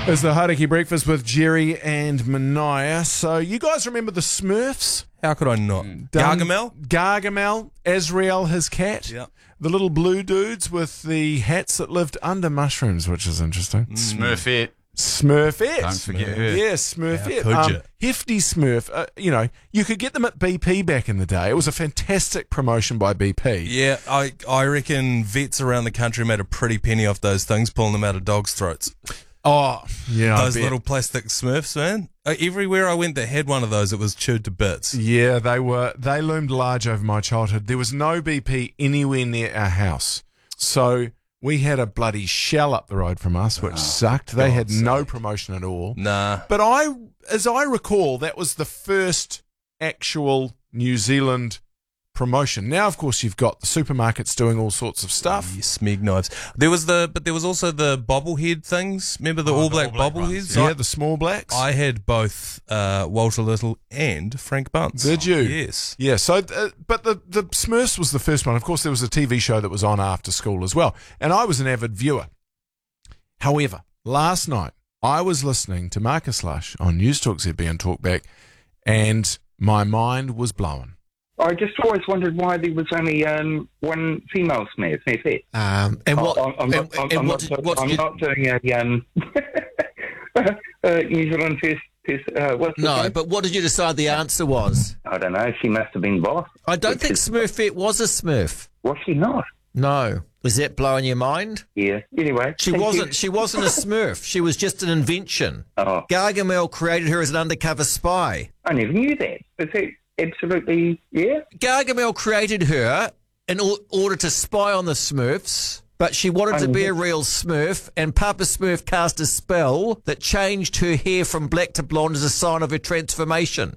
It's the Hauraki Breakfast with Jerry and Mania. So you guys remember the Smurfs? How could I not? Gargamel? Gargamel, Azrael, his cat. Yeah. The little blue dudes with the hats that lived under mushrooms, which is interesting. Smurfette. Smurfette. Don't forget her. Yeah, Smurfette. How could you? Hefty Smurf. You could get them at BP back in the day. It was a fantastic promotion by BP. Yeah, I reckon vets around the country made a pretty penny off those things, pulling them out of dogs' throats. Oh, yeah. Those little plastic Smurfs, man. Everywhere I went that had one of those, it was chewed to bits. Yeah, they loomed large over my childhood. There was no BP anywhere near our house. So we had a bloody shell up the road from us, which sucked. They had no promotion at all. Nah. But as I recall, that was the first actual New Zealand promotion. Now, of course, you've got the supermarkets doing all sorts of stuff. Yes, Smeg knives. There was also the bobblehead things. Remember the All Black bobbleheads? Yeah, the small blacks. I had both Walter Little and Frank Bunce. Did you? Yes. Yeah, so, but the Smurfs was the first one. Of course, there was a TV show that was on after school as well, and I was an avid viewer. However, last night, I was listening to Marcus Lush on News Talk ZB and Talkback, and my mind was blown. I just always wondered why there was only one female Smurfette. And what? I'm not doing a New Zealand first. What's No, the name? but what did you decide the answer was? I don't know. She must have been boss. I don't think Smurfette was a Smurf. Was she not? No. Was that blowing your mind? Yeah. Anyway, She thank wasn't. you. She wasn't a Smurf. She was just an invention. Oh, Gargamel created her as an undercover spy. I never knew that. Is that absolutely? Yeah. Gargamel created her in order to spy on the Smurfs, but she wanted to be a real Smurf, and Papa Smurf cast a spell that changed her hair from black to blonde as a sign of her transformation.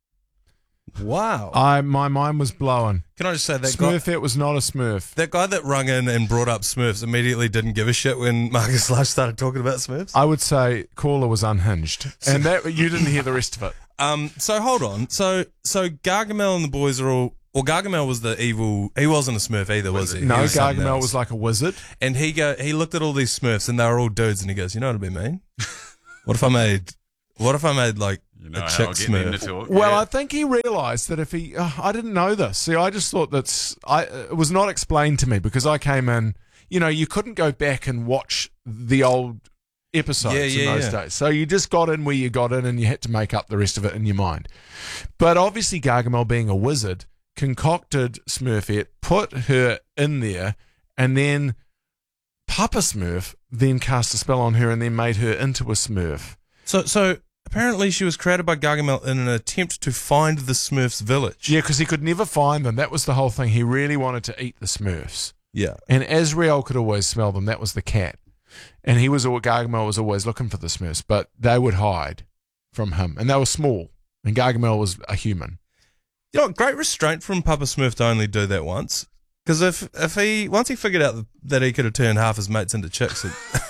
Wow. My mind was blown. Can I just say that guy? Smurfette was not a Smurf. That guy that rung in and brought up Smurfs immediately didn't give a shit when Marcus Lush started talking about Smurfs. I would say caller was unhinged, and that you didn't hear the rest of it. So hold on. So Gargamel and the boys are all. Well, Gargamel was the evil. He wasn't a Smurf either, was he? No, He was something Gargamel else. was like a wizard. And he looked at all these Smurfs and they were all dudes, and he goes, "You know what'd be mean? What if I made like You know a how chick I'll get them to Smurf?" talk. Well, yeah. I think he realised that if he... I didn't know this. See, I just thought it was not explained to me because I came in... you couldn't go back and watch the old episodes in those days. So you just got in where you got in and you had to make up the rest of it in your mind. But obviously Gargamel, being a wizard, concocted Smurfette, put her in there, and then Papa Smurf then cast a spell on her and then made her into a Smurf. So apparently she was created by Gargamel in an attempt to find the Smurfs village. Yeah, because he could never find them. That was the whole thing. He really wanted to eat the Smurfs. Yeah. And Azrael could always smell them. That was the cat. And Gargamel was always looking for the Smurfs, but they would hide from him. And they were small. And Gargamel was a human. You know, great restraint from Papa Smurf to only do that once. Because once he figured out that he could have turned half his mates into chicks,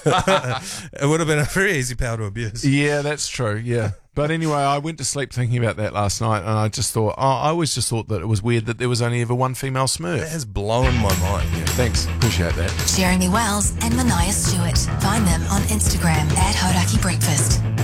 it would have been a very easy power to abuse. Yeah, that's true. Yeah. But anyway, I went to sleep thinking about that last night, and I just thought, I always just thought that it was weird that there was only ever one female Smurf. That has blown my mind. Yeah, thanks. Appreciate that. Jeremy Wells and Mania Stewart. Find them on Instagram @Hauraki Breakfast.